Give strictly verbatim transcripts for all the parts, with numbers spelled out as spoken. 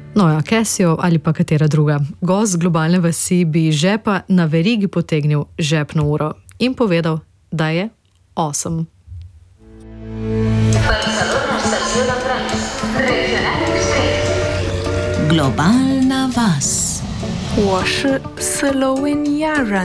No ja, Casio ali pa katera druga. Gost globalne vasi bi žepa na verigi potegnil žepno uro in povedal, da je awesome. Globalna vas. 我是斯洛文尼亚人。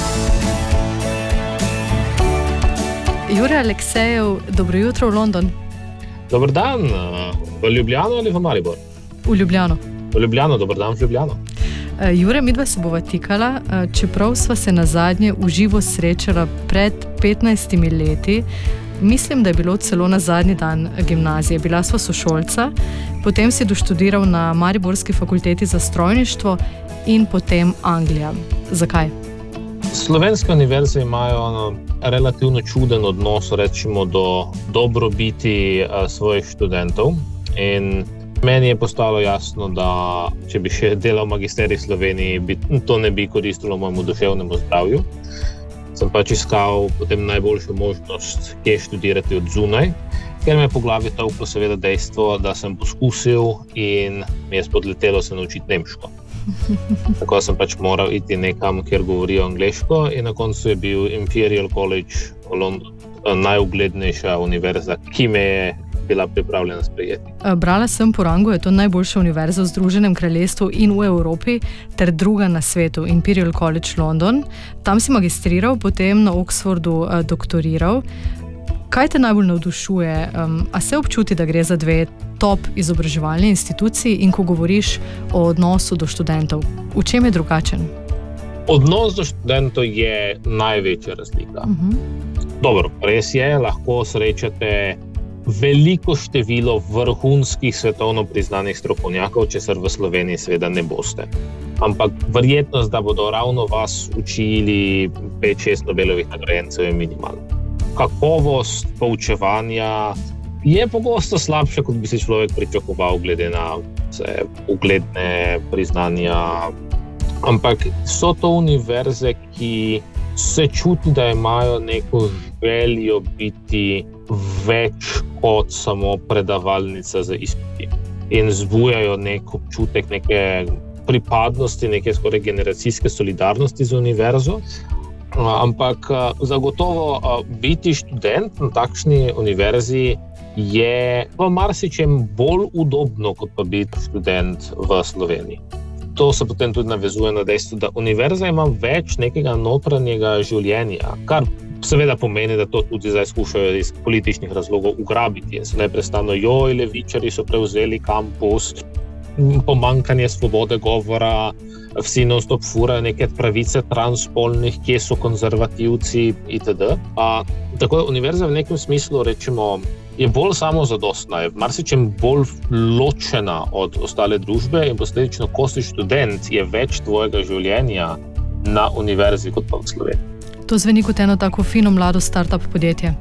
Jure Aleksejev, dobro jutro v London. Dobar dan, v Ljubljano ali v Maribor? V Ljubljano. V Ljubljano, dobar dan v Ljubljano. Jure, midva se bova tikala, čeprav sva se nazadnje v živo srečala pred petnajstimi leti. Mislim, da je bilo celo na zadnji dan gimnazije. Bila sva sošolca, potem si doštudiral na Mariborski fakulteti za strojništvo in potem Anglija. Zakaj? Slovenske univerze imajo relativno čuden odnos, rečemo, do dobrobiti svojih študentov. In meni je postalo jasno, da če bi še delal magisterij v Sloveniji, bi, to ne bi koristilo mojemu duševnemu zdravju. Sem pač iskal potem najboljšo možnost, kje študirati od zunaj, ker me je po glavi tolklo seveda dejstvo, da sem poskusil in mi je spodletelo se naučiti nemško. Tako sem pač moral iti nekam, kjer govorijo angleško, in na koncu je bil Imperial College v Londonu najuglednejša univerza, ki me je bila pripravljena sprejeti. Brala sem po rangu, je to najboljša univerza v Združenem kraljestvu in v Evropi, ter druga na svetu, Imperial College London. Tam si magistriral, potem na Oxfordu uh, doktoriral. Kaj te najbolj navdušuje? Um, a se občuti, da gre za dve top izobraževalni instituciji in ko govoriš o odnosu do študentov? V čem je drugačen? Odnos do študentov je največja razlika. Uh-huh. Dobro, res je, lahko srečate veliko število vrhunskih svetovno priznanih strokovnjakov, česar v Sloveniji seveda ne boste. Ampak verjetnost, da bodo ravno vas učili pet šest Nobelovih nagrajencev, je minimalna. Kakovost poučevanja je pogosto slabša, kot bi si človek pričakoval, glede na vse ugledne priznanja. Ampak so to univerze, ki se čuti, da imajo neko željo biti več kot samo predavalnica za izpiti. In zbujajo nek občutek neke pripadnosti, neke skoraj generacijske solidarnosti z univerzo. Ampak zagotovo biti študent na takšni univerzi je v marsičem bolj udobno, kot pa biti študent v Sloveniji. To se potem tudi navezuje na dejstvo, da univerza ima več nekega notranjega življenja, kar seveda pomeni, da to tudi zdaj skušajo iz političnih razlogov ugrabiti. Se neprestano, joj, levičarji so prevzeli kampus, pomanjkanje svobode govora, vsi non-stop furajo neke pravice transspolnih, kje so konzervativci itd. A, tako da univerza v nekem smislu, rečemo, je bolj samozadostna, je marsičem bolj ločena od ostale družbe in posledično, ko si študent, je več tvojega življenja na univerzi kot pa v Sloveniji. To zveni kot eno tako fino mlado start-up podjetje.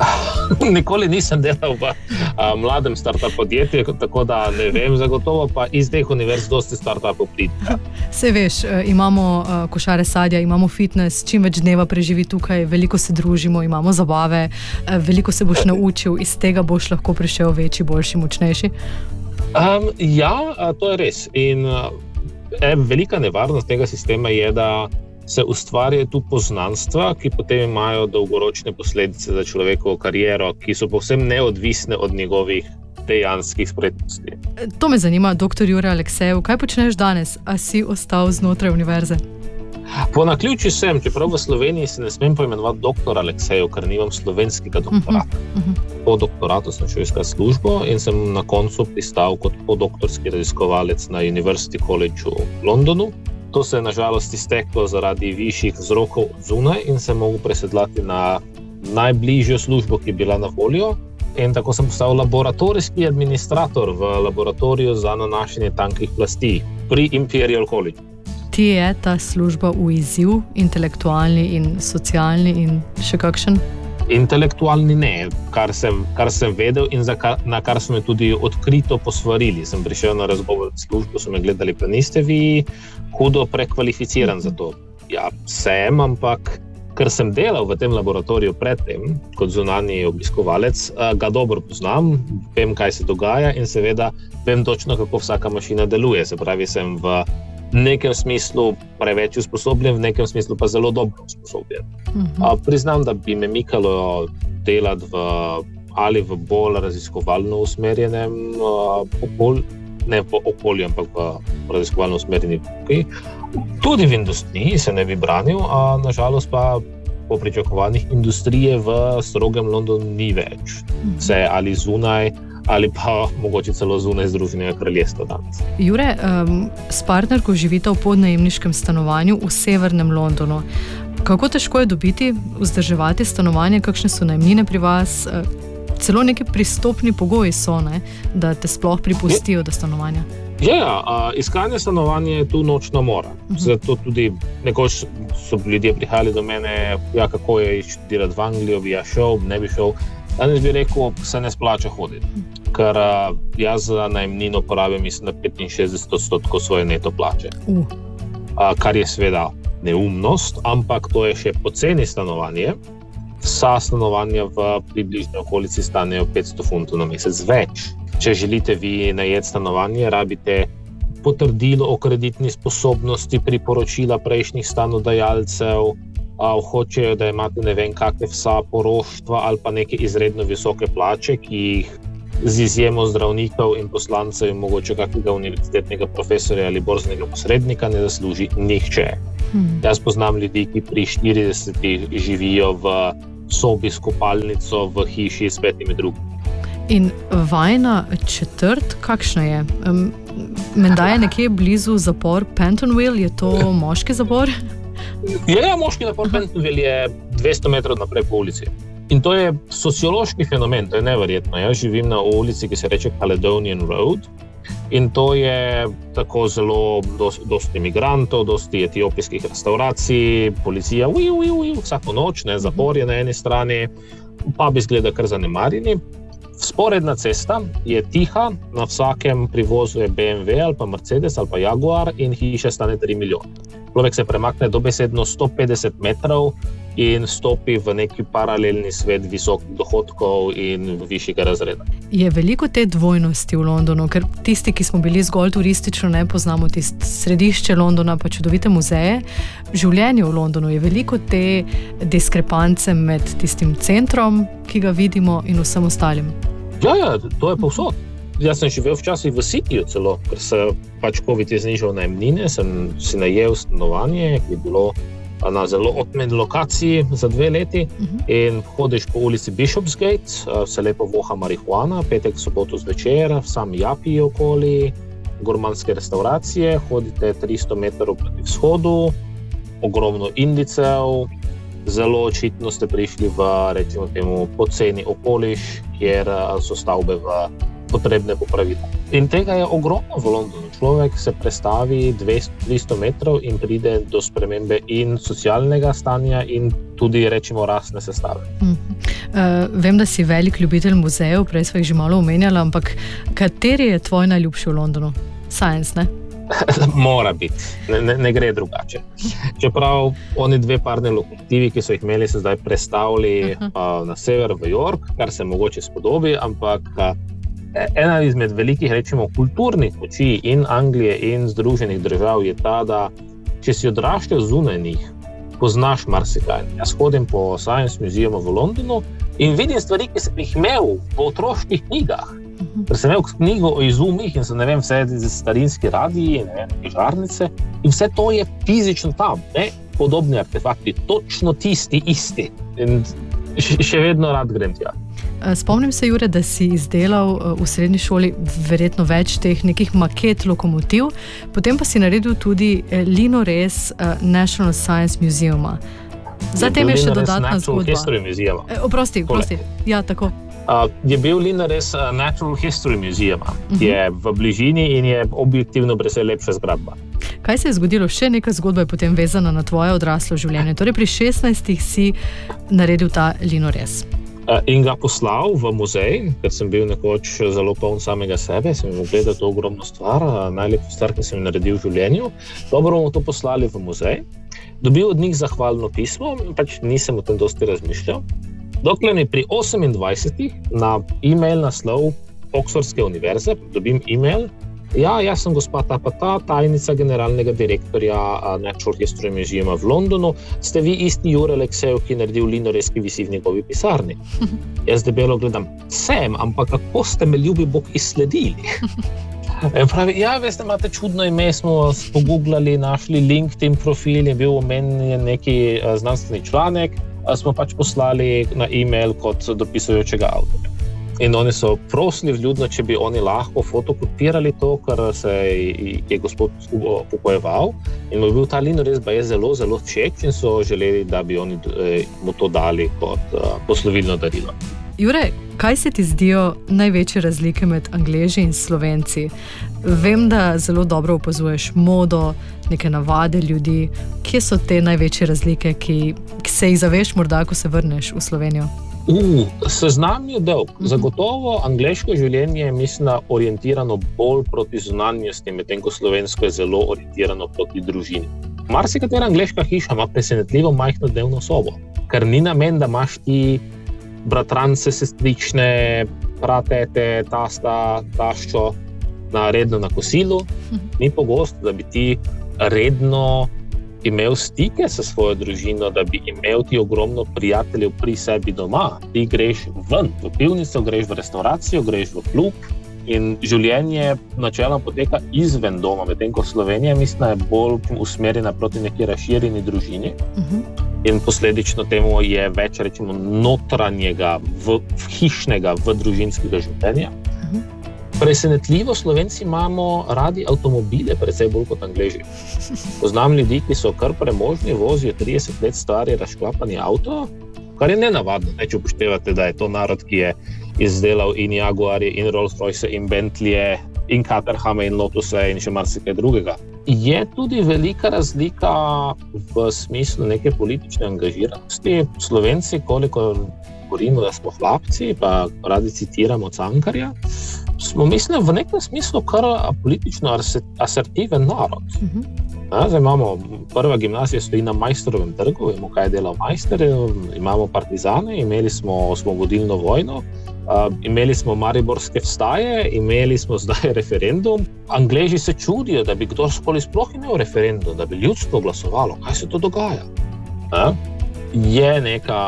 Nikoli nisem delal v a, mladem start-up podjetju, tako da ne vem zagotovo, pa iz teh univerz dosti start-upov pride. Saj veš, imamo košare sadja, imamo fitness, čim več dneva preživi tukaj, veliko se družimo, imamo zabave, veliko se boš naučil, iz tega boš lahko prišel večji, boljši, močnejši. Um, ja, to je res. In e, velika nevarnost tega sistema je, da se ustvarjajo tu poznanstva, ki potem imajo dolgoročne posledice za človekovo kariero, ki so povsem neodvisne od njegovih dejanskih spretnosti. To me zanima, doktor Jure Aleksejev, kaj počneš danes? A si ostal znotraj univerze? Po naključju sem, čeprav v Sloveniji se ne smem poimenovati doktor Aleksejev, ker nimam slovenskega doktorata. Uh-huh, uh-huh. Po doktoratu sem šel iskat službo in sem na koncu pristal kot podoktorski raziskovalec na University College v Londonu. To se je nažalost izteklo zaradi višjih vzrokov od zunaj in se mogel presedlati na najbližjo službo, ki je bila na voljo. In tako sem postal laboratorijski administrator v laboratoriju za nanašanje tankih plasti pri Imperial College. Ti je ta služba v izziv, intelektualni in socialni in še kakšen? Intelektualni ne, kar sem, kar sem vedel in za kar, na kar so me tudi odkrito posvarili. Sem prišel na razgovor v službo, so me gledali, pa niste vi hudo prekvalificiran za to. Ja, sem, ampak ker sem delal v tem laboratoriju predtem, kot zunanji obiskovalec, ga dobro poznam, vem, kaj se dogaja in seveda vem točno, kako vsaka mašina deluje. Se pravi, sem v nekem smislu preveč usposobljen, v nekem smislu pa zelo dobro usposobljen. Uh-huh. Priznam, da bi me mikalo delati v, ali v bolj raziskovalno usmerjenem okolju, ne v okolju, ampak v raziskovalno usmerjeni okolju. Tudi v industriji se ne bi branil, a nažalost pa po pričakovanjih industrije v strogem Londonu ni več. Vse ali zunaj, ali pa mogoče celo zunaj Združenega kraljestva danes. Jure, um, s partnerko živita v podnajemniškem stanovanju v severnem Londonu. Kako težko je dobiti, vzdrževati stanovanje, kakšne so najemnine pri vas? Celo neki pristopni pogoji so, ne, da te sploh pripustijo do stanovanja. Ja, ja, iskanje stanovanja je tu nočna mora. Uh-huh. Zato tudi nekoč so ljudje prihajali do mene, ja, kako je študirati v Anglijo, bi ja šel, ne bi šel. Danes bi rekel, se ne splača hoditi, ker jaz za najemnino porabim, mislim, na petinšestdeset odstotkov svoje neto plače. Uh. Kar je seveda neumnost, ampak to je še poceni stanovanje. Vsa stanovanja v približni okolici stanejo petsto funtov na mesec več. Če želite vi najeti stanovanje, rabite potrdilo o kreditni sposobnosti, priporočila prejšnjih stanodajalcev, a hočejo, da imate ne vem kakve vsa poroštva ali pa neke izredno visoke plače, ki jih z izjemo zdravnikov in poslancev in mogoče kakega univerzitetnega profesorja ali borznega posrednika ne zasluži nihče. Hmm. Jaz poznam ljudi, ki pri štiridesetih živijo v sobi s kopalnico v hiši s petimi drugimi. In vajna četrt, kakšna je? Um, menda je nekje blizu zapor Pentonville, je to moški zapor? Ja, moški zapor Pentonville je dvesto metrov naprej po ulici. In to je sociološki fenomen, to je neverjetno. Jaz živim na ulici, ki se reče Caledonian Road. In to je tako zelo dosti, dosti imigrantov, dosti etiopijskih restauracij, policija ui, ui, ui, vsako noč, ne, zapor je na eni strani, pa bi izgleda kar zanemarjeni. Sporedna cesta je tiha, na vsakem privozu je B M W ali pa Mercedes ali pa Jaguar in hiša stane tri milijone. Človek se premakne dobesedno sto petdeset metrov in stopi v neki paralelni svet visokih dohodkov in višjega razreda. Je veliko te dvojnosti v Londonu, ker tisti, ki smo bili zgolj turistično, ne poznamo tisto središče Londona, pa čudovite muzeje. Življenje v Londonu je veliko te diskrepance med tistim centrom, ki ga vidimo, in vsem ostalim. Ja, ja, to je povsod. Jaz sem živel včasih v Cityju celo, ker se pač COVID je znižal najemnine, sem si najel stanovanje, ki je bilo na zelo odmeni lokaciji za dve leti uh-huh. in hodiš po ulici Bishopsgate, se lepo voha marihuana, petek, soboto zvečer, sam japi okoli, gurmanske restauracije, hodite tristo metrov proti vzhodu, ogromno indicev, zelo očitno ste prišli v, rečemo temu, poceni okoliš, kjer so stavbe v potrebne popraviti. In tega je ogromno v Londonu. Človek se prestavi dvesto do tristo metrov in pride do spremembe in socialnega stanja in tudi, rečemo, rasne sestave. Mm. Uh, vem, da si velik ljubitelj muzejev, prej sva jih že malo omenjala, ampak kateri je tvoj najljubši v Londonu? Science, ne? Mora biti, ne, ne, ne gre drugače. Čeprav oni dve parni lokomotivi, ki so jih imeli, se zdaj prestavili uh-huh. uh, na sever v York, kar se mogoče spodobi, ampak uh, ena izmed velikih, rečemo, kulturnih moči in Anglije in Združenih držav je ta, da če si odraščal zunaj njih, poznaš marsikaj. Jaz hodim po Science Museumu v Londonu in vidim stvari, ki sem jih imel v otroških knjigah. Ker sem imel knjigo o izumih in so, ne vem, vse starinski radiji, ne vem, žarnice in vse to je fizično tam, ne? Podobni artefakti, točno tisti, isti. In še vedno rad grem tja. Spomnim se, Jure, da si izdelal v srednji šoli verjetno več teh nekih maket lokomotiv, potem pa si naredil tudi linorez National Science Museuma. Zatem je, je še dodatna zgodba. Natural History Museuma. Oprosti, oprosti. Ja, tako. Uh, je bil linorez Natural History Museuma, ki uh-huh. je v bližini in je objektivno precej lepša zgradba. Kaj se je zgodilo? Še neka zgodba je potem vezana na tvoje odraslo življenje. Torej pri šestnajstih si naredil ta linorez. In ga poslal v muzej, ker sem bil nekoč zelo poln samega sebe, sem gledal to ogromno stvar, najlepša stvar, ki sem naredil v življenju. Dobro bomo to poslali v muzej. dobil od njih zahvalno pismo, pač nisem o tem dosti razmišljal. Dokler mi pri osemindvajsetih na e-mail naslov Oxfordske univerze dobim e-mail, ja, jaz sem gospa ta pa ta, tajnica generalnega direktorja Natural History Museuma v Londonu, ste vi isti Jure Aleksejev, ki je naredil linorez, ki visi v njegovi pisarni. Jaz debelo gledam, sem, ampak kako ste me ljubi Bog izsledili? Pravi, ja, veste, imate čudno ime, smo pogooglali, našli LinkedIn profil, je bil omenjen neki znanstveni članek, smo pač poslali na e-mail kot dopisujočega avtorja. In oni so prosili vljudno, če bi oni lahko fotokopirali to, kar se je gospod upojeval. In mu je bil ta linorez baje zelo, zelo všeč in so želeli, da bi oni mu to dali kot poslovilno darilo. Jure, kaj se ti zdijo največje razlike med Angleži in Slovenci? Vem, da zelo dobro opazuješ modo, neke navade ljudi. Kje so te največje razlike, ki, ki se jih zaveš morda, ko se vrneš v Slovenijo? Uh, seznam je dolg. Zagotovo angleško življenje je, mislim, orientirano bolj proti zunanjosti, medtem ko slovensko je zelo orientirano proti družini. Marsikatera angleška hiša ima presenetljivo majhno dnevno sobo, ker ni namen, da imaš ti bratrance, sestrične, pratete, tasta, taščo na redno na kosilu. Ni pogosto, da bi ti redno imel stike s svojo družino, da bi imel ti ogromno prijateljev pri sebi doma. Ti greš ven, v pivnico, greš v restauracijo, greš v klub in življenje načeloma poteka izven doma, medtem ko Slovenija, mislim, je bolj usmerjena proti neki razširjeni družini. Uh-huh. In posledično temu je več, rečemo, notranjega, v, v hišnega, v družinskega življenja. Uh-huh. Presenetljivo Slovenci imamo radi avtomobile, precej bolj kot Angleži. Poznam ljudi, ki so kar premožni, vozijo trideset let stari razšklapani avto, kar je nenavadno, ne, če upoštevate, da je to narod, ki je izdelal in Jaguarje, in Rolls-Royce, in Bentleye, in Caterhame, in Lotuse, in še marsikaj drugega. Je tudi velika razlika v smislu neke politične angažiranosti. Slovenci, koliko govorimo, da smo hlapci, pa radi citiramo Cankarja, smo, mislim, v nekem smislu kar politično asertiven narod. Uh-huh. Ja, zdaj imamo, prva gimnazija stoji na Majstrovem trgu, vemo, kaj je delal Majster, imamo partizane, imeli smo osvobodilno vojno, uh, imeli smo mariborske vstaje, imeli smo zdaj referendum. Angleži se čudijo, da bi kdorkoli sploh imel referendum, da bi ljudstvo glasovalo. Kaj se to dogaja? Ja? Je neka,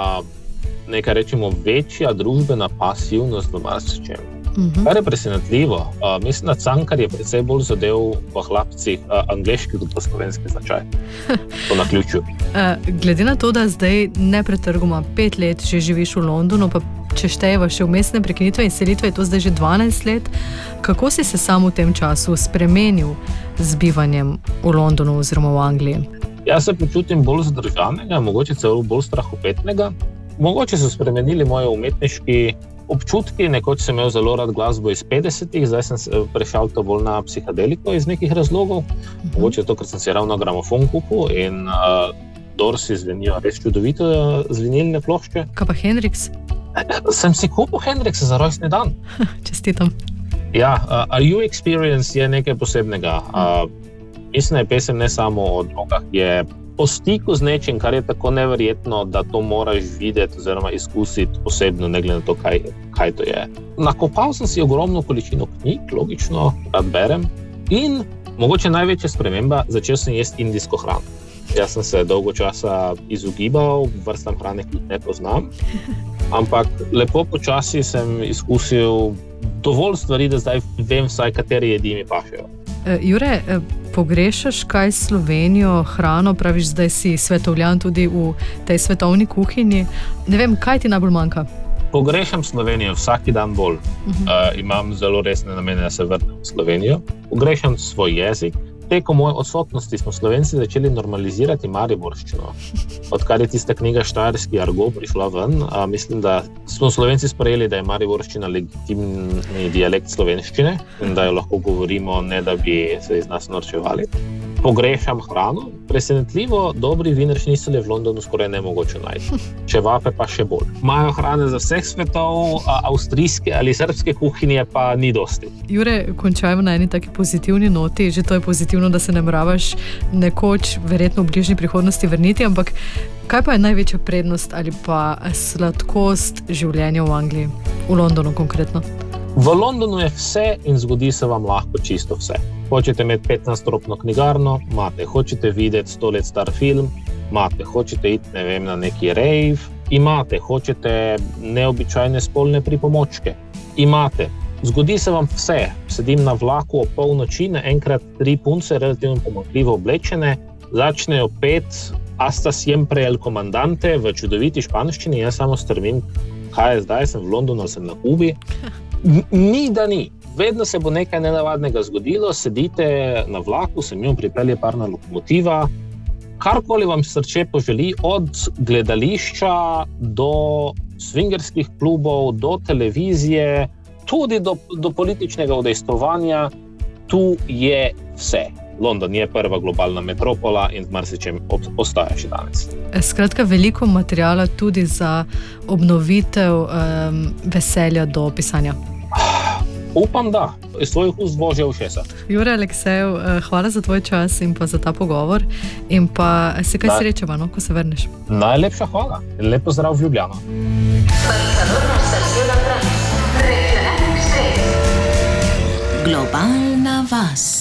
neka, rečemo, večja družbena pasivnost v marsičem. Uh-huh. Kar je presenetljivo. Uh, mislim, da Cankar je precej bolj zadev v hlapcih uh, angleški kot pa slovenski značaj. To na ključu. Uh, glede na to, da zdaj nepretrgoma pet let že živiš v Londonu, pa če štejeva še vmesne prekinitve in selitve, je to zdaj že dvanajst let. Kako si se sam v tem času spremenil z bivanjem v Londonu oziroma v Angliji? Jaz se počutim bolj zadržanega, mogoče celo bolj strahopetnega. Mogoče so spremenili moje umetniški občutki, nekoč sem imel zelo rad glasbo iz petdesetih, zdaj sem prešel to bolj na psihadeliko iz nekih razlogov. Uh-huh. Mogoče to, ker sem si ravno gramofon kupil in uh, Dorsi zvenijo res čudovito z vinilne plošče. Kaj pa Hendrix? Sem si kupil Hendrixa za rojstni dan. Čestitam. Ja, uh, A You Experience je nekaj posebnega. Uh, mislim, da je pesem ne samo o drogah, je po stiku z nečim, kar je tako neverjetno, da to moraš videti oziroma izkusiti posebno, ne glede na to, kaj, kaj to je. Nakopal sem si ogromno količino knjig, logično, rad berem, in mogoče največja sprememba, začel sem jesti indijsko hrano. Jaz sem se dolgo časa izogibal, vrstam hrane, ki jih ne poznam, ampak lepo počasi sem izkusil dovolj stvari, da zdaj vem vsaj, kateri jedi mi pašejo. Jure, pogrešaš kaj Slovenijo, hrano, praviš, zdaj si svetovljan tudi v tej svetovni kuhinji. Ne vem, kaj ti najbolj manjka? Pogrešam Slovenijo vsaki dan bolj. Uh-huh. Uh, imam zelo resne namene, da se vrnem v Slovenijo. Pogrešam svoj jezik. Tekom moje odsotnosti smo Slovenci začeli normalizirati mariborščino. Odkar je tista knjiga Štajerski argo prišla ven, a mislim, da smo Slovenci sprejeli, da je mariborščina legitimni dialekt slovenščine in da jo lahko govorimo, ne da bi se iz nas norčevali. pogrešam hrano. Presenetljivo, dobri vinarsnicelj je v Londonu skoraj nemogoče najti. Čevape pa še bolj. Imajo hrane za vseh svetov, a avstrijske ali srbske kuhinje pa ni dosti. Jure, končajmo na eni taki pozitivni noti. Že to je pozitivno, da se nameravaš nekoč, verjetno v bližnji prihodnosti vrniti, ampak kaj pa je največja prednost ali pa sladkost življenja v Angliji? V Londonu konkretno. V Londonu je vse in zgodi se vam lahko čisto vse. Hočete imeti petnadstropno knjigarno, imate. Hočete videti sto let star film, imate. Hočete iti, ne vem, na neki rave, imate. Hočete neobičajne spolne pripomočke, imate. Zgodi se vam vse. Sedim na vlaku ob polnoči, naenkrat tri punce, relativno pomanjkljivo oblečene, začnejo pet Hasta siempre el comandante v čudoviti španščini, jaz samo strmim, kaj je zdaj, sem v Londonu, sem na Kubi. Ni da ni. Vedno se bo nekaj nenavadnega zgodilo, sedite na vlaku, se njim pripelje parna lokomotiva, karkoli vam srce poželi, od gledališča do swingerskih klubov, do televizije, tudi do, do političnega udejstvovanja, tu je vse. London je prva globalna metropola in z marsičem ostaja še danes. Skratka, veliko materijala tudi za obnovitev um, veselja do pisanja. Upam, da. Iz tvojih ust božja ušesa. Jure Aleksejev, hvala za tvoj čas in pa za ta pogovor. In pa se kaj srečava, no, ko se vrneš. Najlepša hvala. Lepo zdrav v Ljubljano. Globalna vas.